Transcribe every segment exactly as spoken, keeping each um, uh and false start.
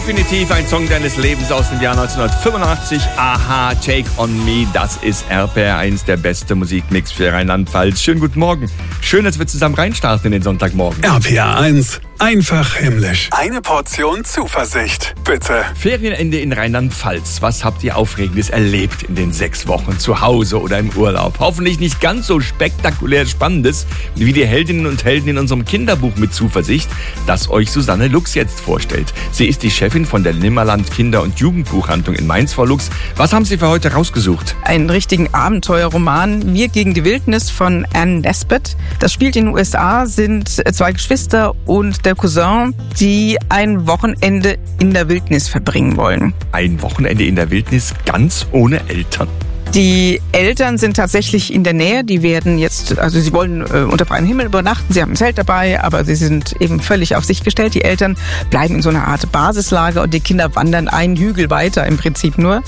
Definitiv ein Song deines Lebens aus dem Jahr neunzehnhundertfünfundachtzig. Aha, Take on Me, das ist R P R eins, der beste Musikmix für Rheinland-Pfalz. Schönen guten Morgen. Schön, dass wir zusammen reinstarten in den Sonntagmorgen. R P R eins, einfach himmlisch. Eine Portion Zuversicht, bitte. Ferienende in Rheinland-Pfalz. Was habt ihr Aufregendes erlebt in den sechs Wochen zu Hause oder im Urlaub? Hoffentlich nicht ganz so spektakulär Spannendes wie die Heldinnen und Helden in unserem Kinderbuch mit Zuversicht, das euch Susanne Lux jetzt vorstellt. Sie ist die Chefin von der Nimmerland Kinder- und Jugendbuchhandlung in Mainz. Frau Lux, was haben Sie für heute rausgesucht? Einen richtigen Abenteuerroman, Wir gegen die Wildnis von Anne Nesbitt. Das spielt in den U S A, sind zwei Geschwister und der Cousin, die ein Wochenende in der Wildnis verbringen wollen. Ein Wochenende in der Wildnis ganz ohne Eltern? Die Eltern sind tatsächlich in der Nähe, die werden jetzt, also sie wollen äh, unter freiem Himmel übernachten, sie haben ein Zelt dabei, aber sie sind eben völlig auf sich gestellt. Die Eltern bleiben in so einer Art Basislager und die Kinder wandern einen Hügel weiter, im Prinzip nur,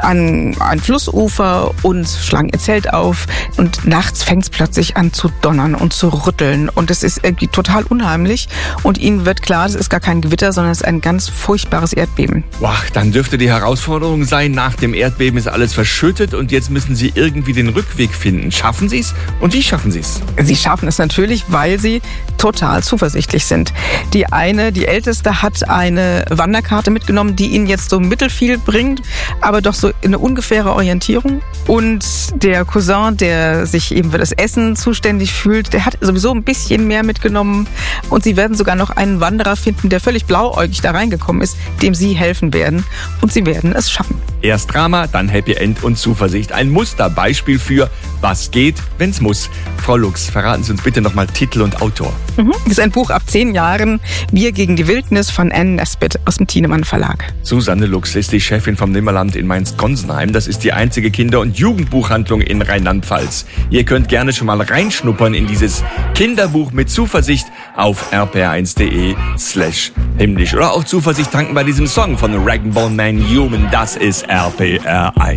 an ein Flussufer und schlagen ihr Zelt auf und nachts fängt es plötzlich an zu donnern und zu rütteln und es ist irgendwie total unheimlich und ihnen wird klar, es ist gar kein Gewitter, sondern es ist ein ganz furchtbares Erdbeben. Boah, dann dürfte die Herausforderung sein, nach dem Erdbeben ist alles verschüttet und Und jetzt müssen Sie irgendwie den Rückweg finden. Schaffen Sie es? Und wie schaffen Sie es? Sie schaffen es natürlich, weil Sie total zuversichtlich sind. Die eine, die Älteste, hat eine Wanderkarte mitgenommen, die Ihnen jetzt so mittelfiel bringt, aber doch so eine ungefähre Orientierung. Und der Cousin, der sich eben für das Essen zuständig fühlt, der hat sowieso ein bisschen mehr mitgenommen. Und Sie werden sogar noch einen Wanderer finden, der völlig blauäugig da reingekommen ist, dem Sie helfen werden. Und Sie werden es schaffen. Erst Drama, dann Happy End und Zuversicht. Ein Musterbeispiel für was geht, wenn's muss. Frau Lux, verraten Sie uns bitte nochmal Titel und Autor. Mhm. Das ist ein Buch ab zehn Jahren, Wir gegen die Wildnis von Anne Nesbitt aus dem Thienemann Verlag. Susanne Lux ist die Chefin vom Nimmerland in Mainz-Gonsenheim. Das ist die einzige Kinder- und Jugendbuchhandlung in Rheinland-Pfalz. Ihr könnt gerne schon mal reinschnuppern in dieses Kinderbuch mit Zuversicht auf r p r eins punkt d e slash himmlisch. Oder auch Zuversicht tanken bei diesem Song von Rag and Bone Man Human. Das ist R P R eins.